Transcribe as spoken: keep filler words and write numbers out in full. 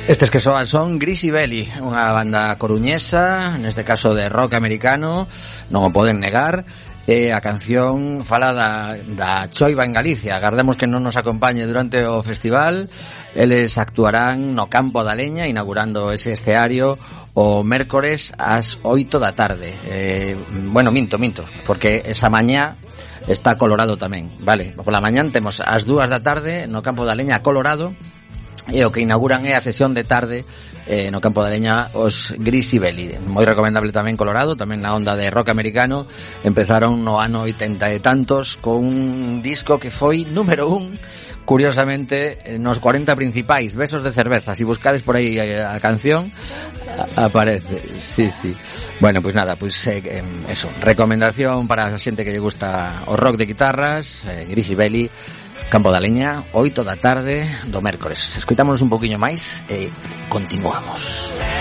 Estes que soan son Greasy Belly, unha banda coruñesa, neste caso de rock americano, non o poden negar. E a canción fala da, da choiva en Galicia. Agardemos que non nos acompañe durante o festival. Eles actuarán no Campo da Leña, inaugurando ese escenario o mércores ás oito da tarde. Eh, bueno, minto, minto, porque esa mañá está Colorado tamén, vale? Pola mañán temos ás dúas da tarde no Campo da Leña Colorado, e o que inauguran é a sesión de tarde eh, no Campo da Leña os Greasy Belly. Moi recomendable tamén Colorado, tamén na onda de rock americano. Empezaron no ano oitenta e tantos con un disco que foi número un, curiosamente, nos cuarenta principais, Besos de Cerveza. Si buscades por aí a canción, a, aparece. Sí, sí. Bueno, pois pues nada, pois pues, eh, eso, recomendación para a xente que lle gusta o rock de guitarras, eh, Greasy Belly, Campo da Leña, oito da tarde do mércores. Escoitámonos un poquinho máis e continuamos.